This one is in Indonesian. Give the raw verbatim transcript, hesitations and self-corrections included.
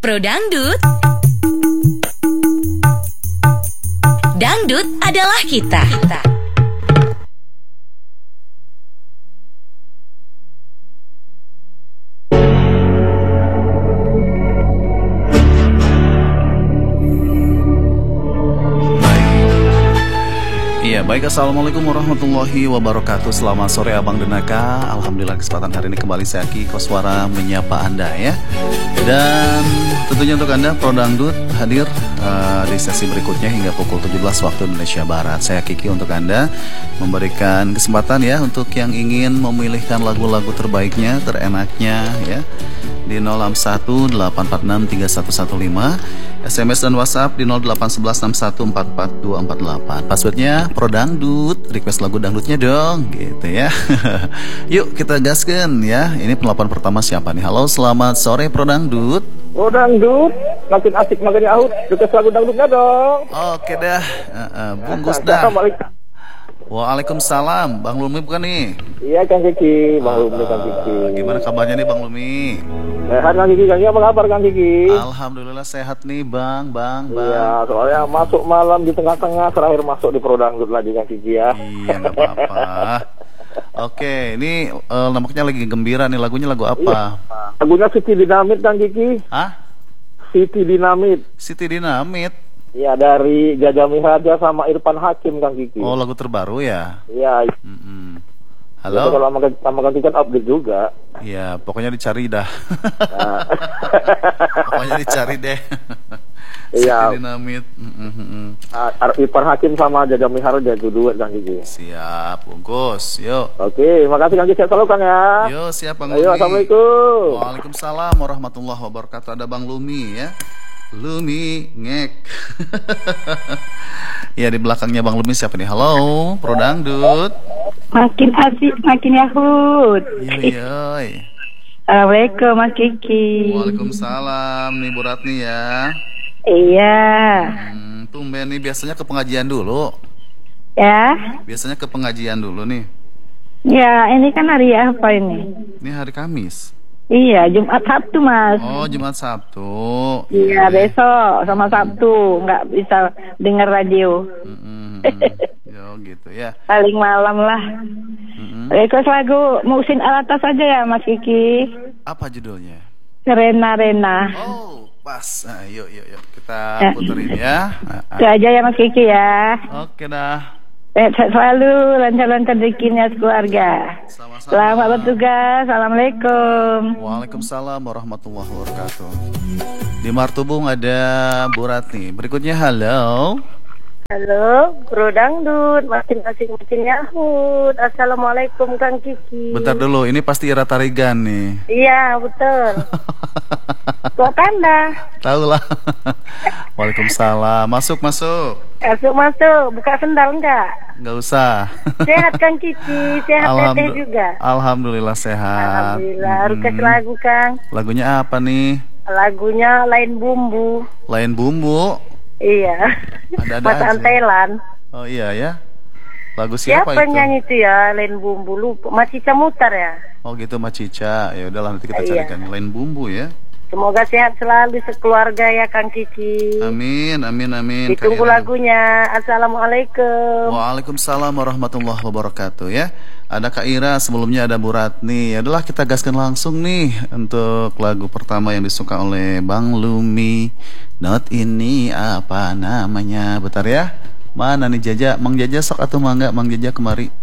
Pro Dangdut. Dangdut adalah kita. kita. Iya, baik, assalamualaikum warahmatullahi wabarakatuh. Selamat sore Abang Denaka. Alhamdulillah kesempatan hari ini kembali saya Ki Koswara menyapa Anda ya. Dan tentunya untuk Anda Pro Dangdut hadir uh, di sesi berikutnya hingga pukul tujuh belas waktu Indonesia Barat. Saya Kiki untuk Anda memberikan kesempatan ya untuk yang ingin memilihkan lagu-lagu terbaiknya, terenaknya ya di nol enam satu delapan empat enam tiga satu satu lima, S M S dan WhatsApp di nol delapan satu satu enam satu empat empat dua empat delapan. Passwordnya Pro Dangdut, request lagu dangdutnya dong gitu ya. Yuk kita gaskan ya. Ini penelpon pertama siapa nih? Halo, selamat sore Pro Dangdut. Pro Dangdut, makin asik makin ahut, request lagu dangdutnya dong. Oke dah, uh, uh, bungkus dah. Waalaikumsalam, Bang Lumi bukan nih? Iya Kang Kiki, Bang Lumi, Kang Kiki. Gimana kabarnya nih Bang Lumi? Sehat Kang Kiki, Kang Kiki apa kabar Kang Kiki? Alhamdulillah sehat nih Bang, Bang, Bang. Iya, soalnya masuk malam di tengah-tengah, terakhir masuk di Pro Dangdut lagi Kang Kiki ya. Iya, nggak apa-apa. Oke, ini uh, nampaknya lagi gembira nih, lagunya lagu apa? Iya. Lagunya Siti Dinamit Kang Kiki. Hah? Siti Dinamit. Siti Dinamit. Iya, dari Jaja Mihardja sama Irfan Hakim Kang Kiki. Oh, lagu terbaru ya? Iya. Mm-mm. Halo. Kalau sama, sama Kang Kiki kan update juga. Iya, pokoknya dicari dah. Nah. Pokoknya dicari deh. Iya. Siti Dinamit. Mm-mm. Uh, Irfan Hakim sama Jaja Mihardja itu duet Kang Kiki. Siap, bungkus. Yuk. Oke, makasih Kang Kiki, selalu Kang ya. Yo, siap Bang Ayo, Lumi. Assalamualaikum. Waalaikumsalam warahmatullahi wabarakatuh. Ada Bang Lumi ya. Lumi ngek. Ya, di belakangnya Bang Lumi siapa nih? Halo, Pro Dangdut. Makin asik, makin yahut. Yoi, yoi. Assalamualaikum Mas Kiki. Waalaikumsalam nih Bu Ratni ya. Iya. Hmm, tumben nih, biasanya ke pengajian dulu. Ya. Biasanya ke pengajian dulu nih. Ya, ini kan hari apa ini? Ini hari Kamis. Iya, Jumat Sabtu Mas. Oh, Jumat Sabtu. Iya, besok sama Sabtu nggak bisa dengar radio. Mm-mm. Yo gitu ya. Paling malam lah. Mm-mm. Request lagu Muhsin Alatas aja ya Mas Kiki. Apa judulnya? Rena Rena. Oh, pas. Nah, yuk yuk yuk kita puterin ya. Itu aja ya Mas Kiki ya. Oke dah. Sehat selalu, lancar-lancar rezekinya keluarga. Sama-sama. Selamat bertugas. Assalamualaikum. Waalaikumsalam warahmatullahi wabarakatuh. Di Martubung ada Bu Ratni. Berikutnya halo. Halo, Pro Dangdut, makin asik makin yahut. Assalamualaikum Kang Kiki. Bentar dulu, ini pasti Ira Tarigan nih. Iya, betul. Buat Anda. Tahu lah. Waalaikumsalam. Masuk masuk. Masuk masuk, buka sendal enggak? Enggak usah. Sehat Kang Kiki, sehat Teteh juga. Alhamdulillah sehat. Alhamdulillah. Hmm. Request lagu Kang. Lagunya apa nih? Lagunya Lain Bumbu. Lain Bumbu. Iya. Ada-ada Mas aja. Antelan. Oh iya ya. Lagu siapa, Siapa itu? nyanyi itu ya? Lain Bumbu, lupa. Masih Mutar ya? Oh gitu, Mas Cica. Ya udahlah nanti kita Iya. carikan Lain Bumbu ya. Semoga sehat selalu sekeluarga ya Kang Kiki. Amin, amin, amin. Ditunggu Kak Ira. lagunya. Assalamualaikum. Waalaikumsalam warahmatullahi wabarakatuh ya. Ada Kak Ira, sebelumnya ada Bu Ratni. Ya udahlah kita gaskan langsung nih untuk lagu pertama yang disuka oleh Bang Lumi. Not ini apa namanya? Bentar ya. Mana nih Jaja? Mang Jaja sok atau mangga? Mang Jaja kemari.